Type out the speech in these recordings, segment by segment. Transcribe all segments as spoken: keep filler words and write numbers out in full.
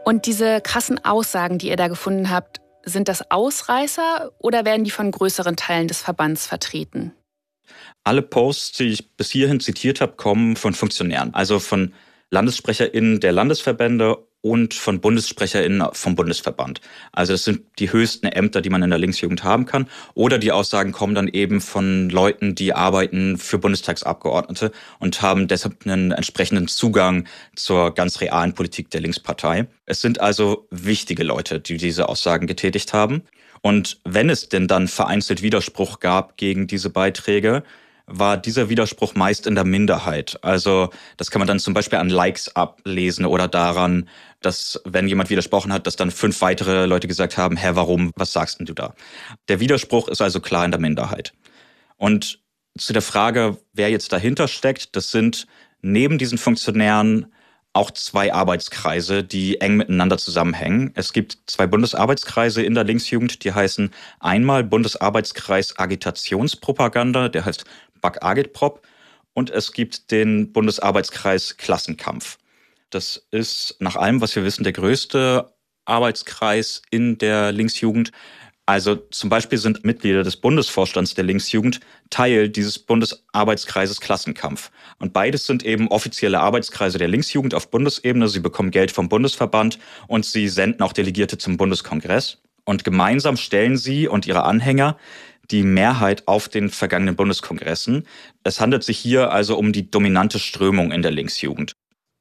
Und diese krassen Aussagen, die ihr da gefunden habt, sind das Ausreißer oder werden die von größeren Teilen des Verbands vertreten? Alle Posts, die ich bis hierhin zitiert habe, kommen von Funktionären, also von LandessprecherInnen der Landesverbände und von BundessprecherInnen vom Bundesverband. Also das sind die höchsten Ämter, die man in der Linksjugend haben kann. Oder die Aussagen kommen dann eben von Leuten, die arbeiten für Bundestagsabgeordnete und haben deshalb einen entsprechenden Zugang zur ganz realen Politik der Linkspartei. Es sind also wichtige Leute, die diese Aussagen getätigt haben. Und wenn es denn dann vereinzelt Widerspruch gab gegen diese Beiträge, war dieser Widerspruch meist in der Minderheit. Also das kann man dann zum Beispiel an Likes ablesen oder daran, dass, wenn jemand widersprochen hat, dass dann fünf weitere Leute gesagt haben, hä, warum, was sagst denn du da? Der Widerspruch ist also klar in der Minderheit. Und zu der Frage, wer jetzt dahinter steckt, das sind neben diesen Funktionären auch zwei Arbeitskreise, die eng miteinander zusammenhängen. Es gibt zwei Bundesarbeitskreise in der Linksjugend, die heißen einmal Bundesarbeitskreis Agitationspropaganda, der heißt B A K Agitprop, und es gibt den Bundesarbeitskreis Klassenkampf. Das ist nach allem, was wir wissen, der größte Arbeitskreis in der Linksjugend. Also zum Beispiel sind Mitglieder des Bundesvorstands der Linksjugend Teil dieses Bundesarbeitskreises Klassenkampf. Und beides sind eben offizielle Arbeitskreise der Linksjugend auf Bundesebene. Sie bekommen Geld vom Bundesverband und sie senden auch Delegierte zum Bundeskongress. Und gemeinsam stellen sie und ihre Anhänger die Mehrheit auf den vergangenen Bundeskongressen. Es handelt sich hier also um die dominante Strömung in der Linksjugend.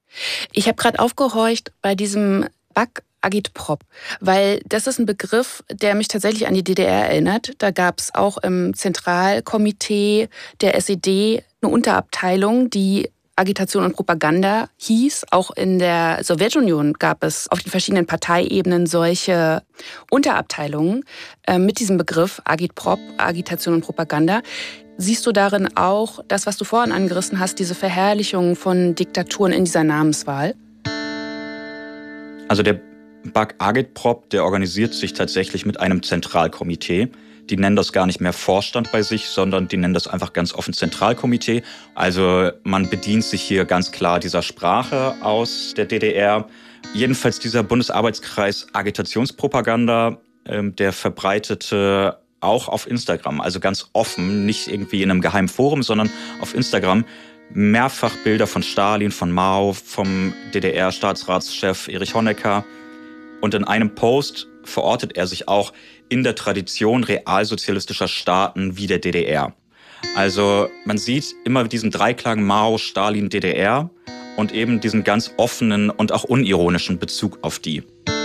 Ich habe gerade aufgehorcht bei diesem B A K Agitprop, weil das ist ein Begriff, der mich tatsächlich an die D D R erinnert. Da gab es auch im Zentralkomitee der S E D eine Unterabteilung, die Agitation und Propaganda hieß. Auch in der Sowjetunion gab es auf den verschiedenen Parteiebenen solche Unterabteilungen äh, mit diesem Begriff Agitprop, Agitation und Propaganda. Siehst du darin auch das, was du vorhin angerissen hast, diese Verherrlichung von Diktaturen in dieser Namenswahl? Also der B A K Agitprop, der organisiert sich tatsächlich mit einem Zentralkomitee. Die nennen das gar nicht mehr Vorstand bei sich, sondern die nennen das einfach ganz offen Zentralkomitee. Also man bedient sich hier ganz klar dieser Sprache aus der D D R. Jedenfalls dieser Bundesarbeitskreis Agitationspropaganda, ähm, der verbreitete auch auf Instagram, also ganz offen, nicht irgendwie in einem geheimen Forum, sondern auf Instagram, mehrfach Bilder von Stalin, von Mao, vom D D R-Staatsratschef Erich Honecker. Und in einem Post verortet er sich auch in der Tradition realsozialistischer Staaten wie der D D R. Also man sieht immer diesen Dreiklang Mao, Stalin, D D R und eben diesen ganz offenen und auch unironischen Bezug auf die.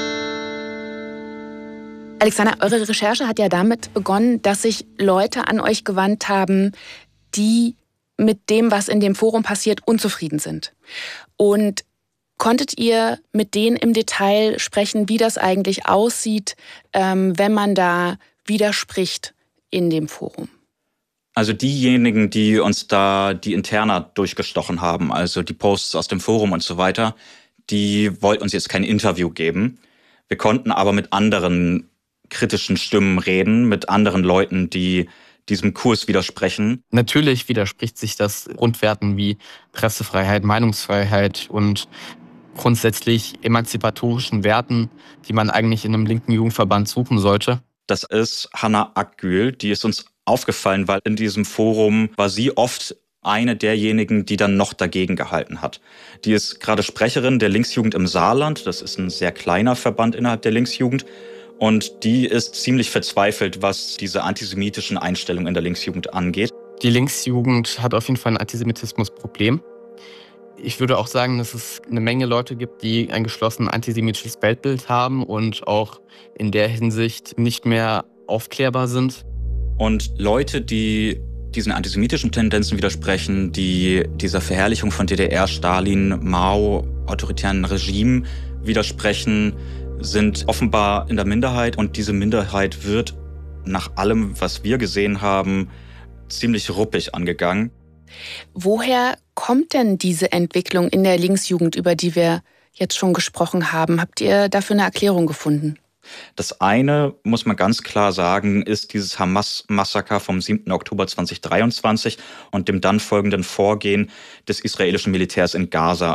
Alexander, eure Recherche hat ja damit begonnen, dass sich Leute an euch gewandt haben, die mit dem, was in dem Forum passiert, unzufrieden sind. Und konntet ihr mit denen im Detail sprechen, wie das eigentlich aussieht, ähm, wenn man da widerspricht in dem Forum? Also diejenigen, die uns da die Interna durchgestochen haben, also die Posts aus dem Forum und so weiter, die wollten uns jetzt kein Interview geben. Wir konnten aber mit anderen kritischen Stimmen reden, mit anderen Leuten, die diesem Kurs widersprechen. Natürlich widerspricht sich das Grundwerten wie Pressefreiheit, Meinungsfreiheit und grundsätzlich emanzipatorischen Werten, die man eigentlich in einem linken Jugendverband suchen sollte. Das ist Hanna Akgül, die ist uns aufgefallen, weil in diesem Forum war sie oft eine derjenigen, die dann noch dagegen gehalten hat. Die ist gerade Sprecherin der Linksjugend im Saarland, das ist ein sehr kleiner Verband innerhalb der Linksjugend. Und die ist ziemlich verzweifelt, was diese antisemitischen Einstellungen in der Linksjugend angeht. Die Linksjugend hat auf jeden Fall ein Antisemitismusproblem. Ich würde auch sagen, dass es eine Menge Leute gibt, die ein geschlossen antisemitisches Weltbild haben und auch in der Hinsicht nicht mehr aufklärbar sind. Und Leute, die diesen antisemitischen Tendenzen widersprechen, die dieser Verherrlichung von D D R, Stalin, Mao, autoritären Regimen widersprechen, sind offenbar in der Minderheit. Und diese Minderheit wird nach allem, was wir gesehen haben, ziemlich ruppig angegangen. Woher kommt denn diese Entwicklung in der Linksjugend, über die wir jetzt schon gesprochen haben? Habt ihr dafür eine Erklärung gefunden? Das eine, muss man ganz klar sagen, ist dieses Hamas-Massaker vom siebten Oktober zweitausenddreiundzwanzig und dem dann folgenden Vorgehen des israelischen Militärs in Gaza.